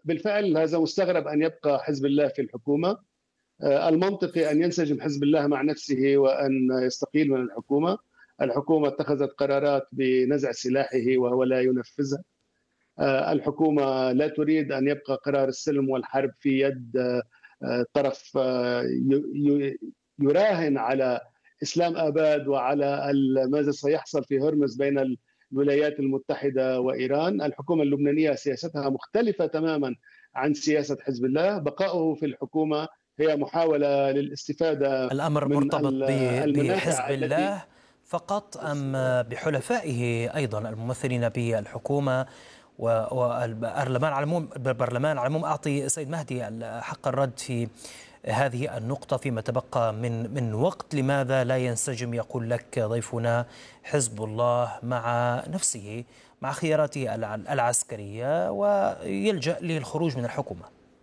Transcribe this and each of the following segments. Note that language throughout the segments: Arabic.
بالفعل هذا مستغرب أن يبقى حزب الله في الحكومة. المنطقي أن ينسجم حزب الله مع نفسه وأن يستقيل من الحكومة. الحكومة اتخذت قرارات بنزع سلاحه وهو لا ينفذها. الحكومة لا تريد أن يبقى قرار السلم والحرب في يد طرف يراهن على إسلام آباد وعلى ماذا سيحصل في هرمز بين الولايات المتحدة وإيران. الحكومة اللبنانية سياستها مختلفة تماما عن سياسة حزب الله. بقاؤه في الحكومة هي محاولة للاستفادة. الأمر من مرتبط بحزب الله فقط أم بحلفائه أيضا الممثلين بالحكومة والبرلمان على العموم؟ أعطي سيد مهدي حق الرد في هذه النقطة فيما تبقى من وقت. لماذا لا ينسجم، يقول لك ضيفنا، حزب الله مع نفسه مع خياراته العسكرية ويلجأ للخروج من الحكومة؟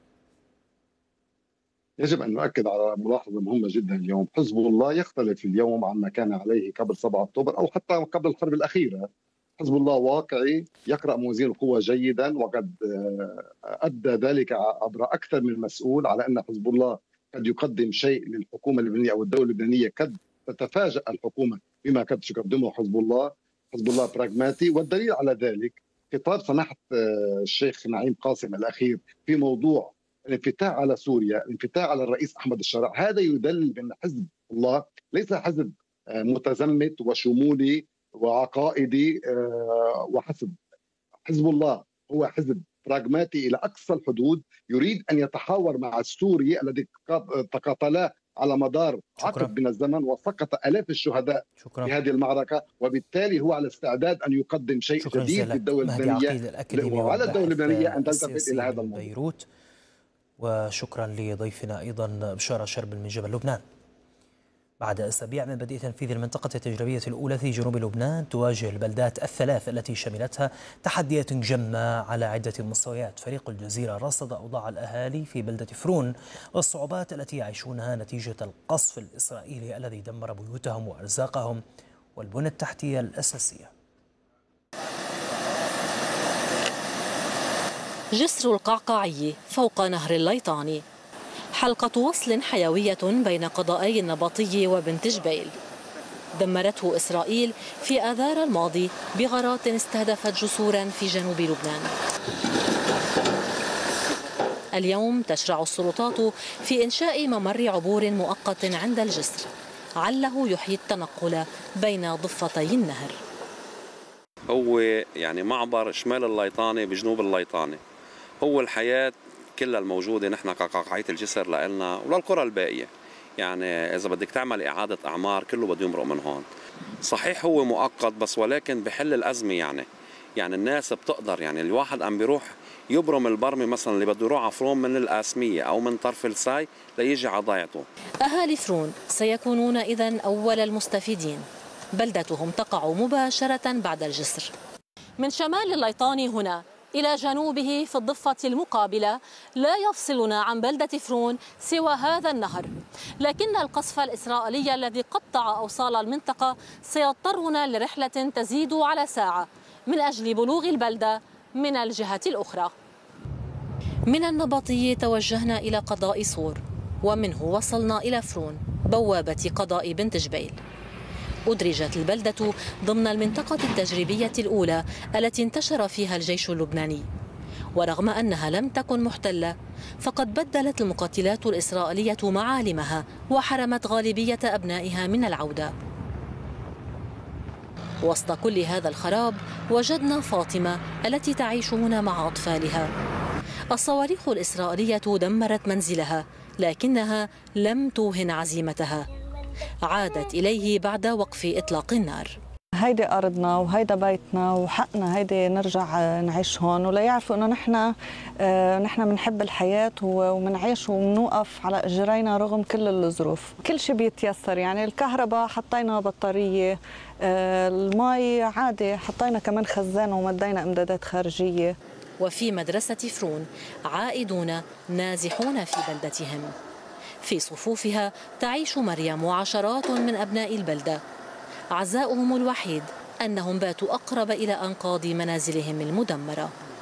يجب أن نؤكد على ملاحظة مهمة جدا اليوم. حزب الله يختلف اليوم عما كان عليه قبل 7 أكتوبر أو حتى قبل الحرب الأخيرة. حزب الله واقعي، يقرأ موازين القوى جيدا، وقد أدى ذلك عبر أكثر من مسؤول على أن حزب الله قد يقدم شيء للحكومة اللبنانية أو الدولة اللبنانية قد تتفاجأ الحكومة بما قد تقدمه حزب الله. حزب الله براغماتي، والدليل على ذلك خطاب سماحة الشيخ نعيم قاسم الأخير في موضوع الانفتاح على سوريا، الانفتاح على الرئيس أحمد الشرع. هذا يدل بأن حزب الله ليس حزب متزمت وشمولي وعقائدي وحسب. حزب الله هو حزب براغماتي إلى أقصى الحدود، يريد أن يتحاور مع السوري الذي تقاتلا على مدار عقد من الزمن وسقط آلاف الشهداء في هذه المعركة، وبالتالي هو على استعداد أن يقدم شيء جديد للدولة اللبنانية، وعلى الدولة اللبنانية أن تلتفت إلى هذا الموضوع. بيروت. وشكرا لضيفنا أيضا بشارة شربل من جبل لبنان. بعد أسابيع من بدء تنفيذ المنطقة التجريبية الأولى في جنوب لبنان، تواجه البلدات الثلاث التي شملتها تحديات جمة على عدة مستويات. فريق الجزيرة رصد أوضاع الأهالي في بلدة فرون والصعوبات التي يعيشونها نتيجة القصف الإسرائيلي الذي دمر بيوتهم وأرزاقهم والبنى التحتية الأساسية. جسر القعقاعي فوق نهر الليطاني، حلقة وصل حيوية بين قضائي النبطي وبنت جبيل، دمرته إسرائيل في آذار الماضي بغارات استهدفت جسورا في جنوب لبنان. اليوم تشرع السلطات في إنشاء ممر عبور مؤقت عند الجسر عله يحيي التنقل بين ضفتي النهر. هو يعني معبر شمال الليطاني بجنوب الليطاني، هو الحياة كلها الموجودة نحن كقاقعية الجسر لنا وللقرى الباقية. يعني إذا بدك تعمل إعادة أعمار كله بده يمرق من هون. صحيح هو مؤقت بس ولكن بحل الأزمة. يعني الناس بتقدر، يعني الواحد عم بيروح يبرم البرمي مثلا اللي بده يروح على فرون من القاسمية أو من طرف الساي ليجي على ضيعته. أهالي فرون سيكونون إذن أول المستفيدين. بلدتهم تقع مباشرة بعد الجسر. من شمال الليطاني هنا إلى جنوبه في الضفة المقابلة لا يفصلنا عن بلدة فرون سوى هذا النهر، لكن القصف الإسرائيلي الذي قطع أوصال المنطقة سيضطرنا لرحلة تزيد على ساعة من أجل بلوغ البلدة من الجهة الأخرى. من النبطي توجهنا إلى قضاء صور، ومنه وصلنا إلى فرون بوابة قضاء بنت جبيل. أدرجت البلدة ضمن المنطقة التجريبية الأولى التي انتشر فيها الجيش اللبناني، ورغم أنها لم تكن محتلة فقد بدلت المقاتلات الإسرائيلية معالمها وحرمت غالبية أبنائها من العودة. وسط كل هذا الخراب وجدنا فاطمة التي تعيش هنا مع أطفالها. الصواريخ الإسرائيلية دمرت منزلها لكنها لم توهن عزيمتها، عادت إليه بعد وقف إطلاق النار. هيدي أرضنا وهيدا بيتنا وحقنا هيدي نرجع نعيش هون، ولا يعرفوا إنه نحن بنحب الحياة ومنعيش ومنوقف على إجرينا رغم كل الظروف. كل شيء بيتيسر، يعني الكهرباء حطينا بطارية، المي عادي حطينا كمان خزان ومدينا إمدادات خارجية. وفي مدرسة فرون عائدون نازحون في بلدتهم. في صفوفها تعيش مريم وعشرات من أبناء البلدة. عزاؤهم الوحيد أنهم باتوا أقرب إلى أنقاض منازلهم المدمرة.